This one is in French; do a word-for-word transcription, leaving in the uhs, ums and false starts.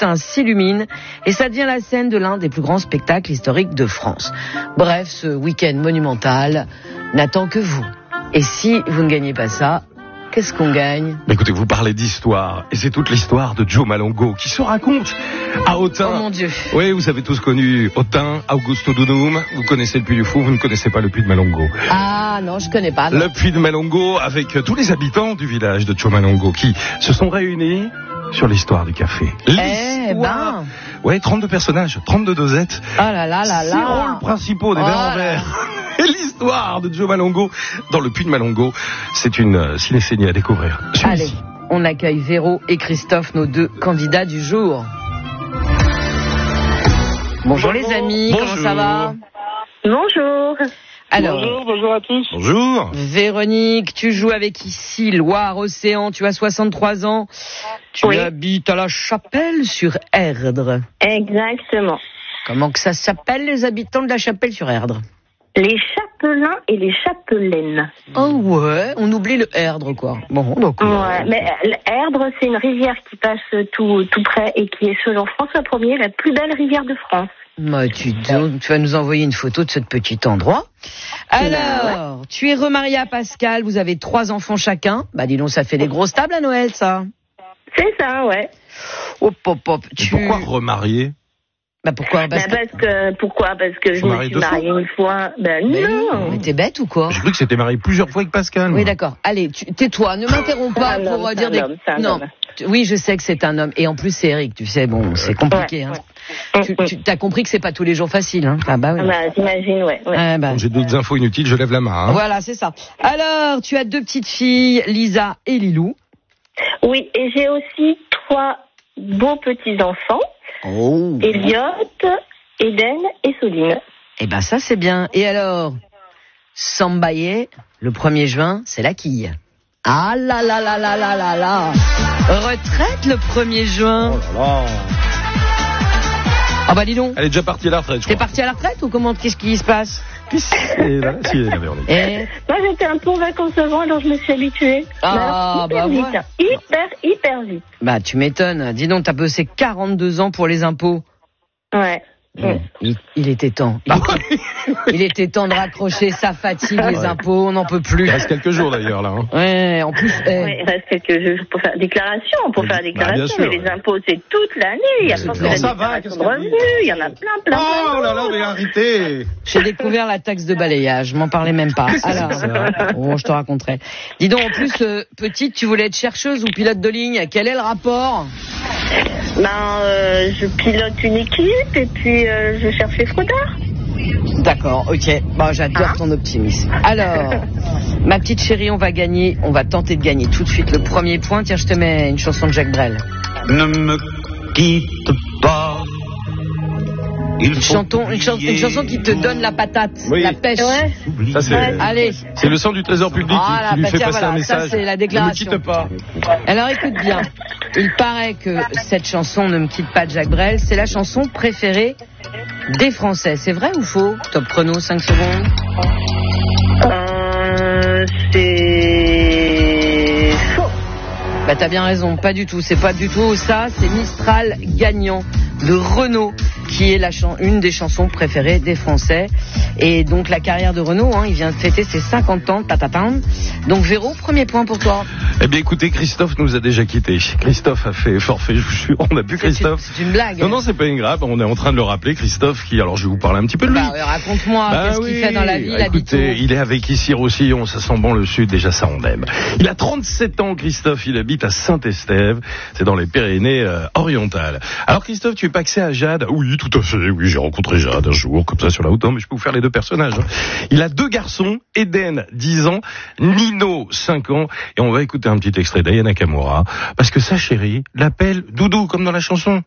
Saint-Augustin s'illumine et ça devient la scène de l'un des plus grands spectacles historiques de France. Bref, ce week-end monumental n'attend que vous. Et si vous ne gagnez pas ça, qu'est-ce qu'on gagne ? Mais écoutez, vous parlez d'histoire, et c'est toute l'histoire de Joe Malongo qui se raconte à Autun. Oh mon Dieu. Oui, vous avez tous connu Autun, Augusto Dunum, vous connaissez le Puy du Fou, vous ne connaissez pas le Puy de Malongo. Ah non, je connais pas. Non. Le Puy de Malongo avec tous les habitants du village de Joe Malongo qui se sont réunis sur l'histoire du café. Eh ben. Ouais, trente-deux personnages, trente-deux dosettes. Ah là là là là. Six rôles principaux des Oh verres en là verre. Et l'histoire de Joe Malongo dans le Puy de Malongo, c'est une euh, cinécénie à découvrir. Allez, on accueille Véro et Christophe, nos deux candidats du jour. Bonjour, Bonjour. les amis, Bonjour. comment ça va ? Bonjour. Alors, bonjour, bonjour à tous. Bonjour. Véronique, tu joues avec ici Loire-Océan, tu as soixante-trois ans, tu oui. habites à la Chapelle-sur-Erdre. Exactement. Comment que ça s'appelle, les habitants de la Chapelle-sur-Erdre ? Les chapelains et les chapelaines. Oh ouais, on oublie le Erdre, quoi. Bon, donc. Ouais, mais l'Erdre, c'est une rivière qui passe tout, tout près et qui est, selon François Ier, la plus belle rivière de France. Bah, tu, tu vas nous envoyer une photo de ce petit endroit. Alors, ouais. Tu es remariée à Pascal, vous avez trois enfants chacun. Bah, dis donc, ça fait des grosses tables à Noël, ça. C'est ça, ouais. Hop, hop, hop. Tu... Pourquoi remarier ? Bah pourquoi parce, bah parce que pourquoi parce que je me suis mariée une fois. Ben mais non. Mais t'es bête ou quoi ? J'ai cru que c'était marié plusieurs fois avec Pascal. Oui, d'accord. Allez, tu, tais-toi, ne m'interromps pas un pour homme, dire des. Homme, non. Homme. Oui, je sais que c'est un homme et en plus c'est Eric. Tu sais, bon, c'est compliqué. Ouais, hein. ouais. Tu, tu as compris que c'est pas tous les jours facile. Hein. Ah bah oui. Bah, j'imagine, ouais. ouais. Ah, bah. J'ai d'autres infos inutiles, je lève la main. Hein. Voilà, c'est ça. Alors, tu as deux petites filles, Lisa et Lilou. Oui, et j'ai aussi trois beaux petits enfants. Oh. Elliot, Eden et Soline. Eh ben ça c'est bien. Et alors, Sambaye, le premier juin, c'est la quille. Ah là là là là là là là. Retraite le premier juin. Oh là là. Ah bah dis donc. Elle est déjà partie à la retraite, je T'es crois. parti à la retraite ou comment ? Qu'est-ce qui se passe ? Et là, si, elle avait Et... Moi j'étais un peu en vacances avant, alors je me suis habituée. Ah hyper bah vite, voilà. hyper hyper vite. Bah tu m'étonnes. Dis donc, t'as bossé quarante-deux ans pour les impôts. Ouais. Mmh. Il, il était temps. Il, était, il était temps de raccrocher sa fatigue, les ouais. impôts, on n'en peut plus. Il reste quelques jours d'ailleurs là. Hein. Ouais, en plus. Eh. Ouais, il reste quelques jours pour faire déclaration, pour faire déclaration. Bah, sûr, mais les ouais. impôts c'est toute l'année. Il y a pas que la ça va, déclaration de revenus. Il y en a plein, plein. Oh plein là là, mais arrêtez. J'ai découvert la taxe de balayage, je m'en parlais même pas. Alors, oh, je te raconterai. Dis donc, en plus, euh, petite, tu voulais être chercheuse ou pilote de ligne. Quel est le rapport ? Ben, euh, je pilote une équipe et puis euh, je cherche les fraudeurs. D'accord, ok. Bon, j'adore Hein ton optimisme. Alors, ma petite chérie, on va gagner, on va tenter de gagner tout de suite le premier point. Tiens, je te mets une chanson de Jacques Brel. Ne me quitte pas. Une, chanton, une, chan- une chanson qui te donne la patate, oui. la pêche. Ouais. Ça, c'est, Ouais. Allez. c'est le sang du trésor public Ah, qui, qui là, lui fait tiens, passer voilà, un ça, message. c'est la déclaration. Ne me quitte pas. Alors écoute bien, il paraît que cette chanson Ne me quitte pas de Jacques Brel, c'est la chanson préférée des Français. C'est vrai ou faux ? Top chrono, cinq secondes. Euh, c'est faux. Bah t'as bien raison, pas du tout, c'est pas du tout ça, c'est Mistral gagnant de Renaud qui est la chan- une des chansons préférées des Français. Et donc la carrière de Renaud, hein, il vient de fêter ses cinquante ans, tatatam. Donc Véro, premier point pour toi. Eh bien écoutez, Christophe nous a déjà quittés. Christophe a fait forfait, je vous jure, on n'a plus C'est Christophe. une, c'est une blague. Non, non, c'est pas une grave, on est en train de le rappeler, Christophe, qui, alors je vais vous parler un petit peu de lui. Bah, euh, raconte-moi, Bah qu'est-ce oui. qu'il fait dans la vie, il habite où ? Écoutez, il est avec ici Roussillon, ça sent bon le sud, déjà ça on aime. Il a trente-sept ans, Christophe, il habite à Saint-Estève, c'est dans les Pyrénées euh, orientales. Alors Christophe, tu es paxé à Jade ? Oui, tout à fait, oui, j'ai rencontré Jade un jour, comme ça sur la route, mais je peux vous faire les deux personnages. Hein. Il a deux garçons, Eden, dix ans, Nino, cinq ans, et on va écouter un petit extrait d'Aya Nakamura, parce que sa chérie l'appelle Doudou, comme dans la chanson.